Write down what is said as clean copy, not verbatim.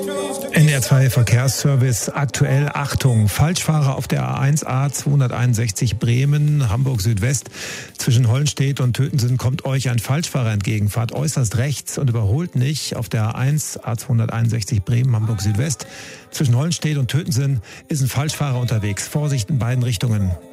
NDR2 Verkehrsservice, aktuell Achtung, Falschfahrer auf der A1 261 Bremen, Hamburg Südwest. Zwischen Hollenstedt und Tötensen kommt euch ein Falschfahrer entgegen. Fahrt äußerst rechts und überholt nicht. Auf der A1 261 Bremen, Hamburg Südwest. Zwischen Hollenstedt und Tötensen ist ein Falschfahrer unterwegs. Vorsicht in beiden Richtungen.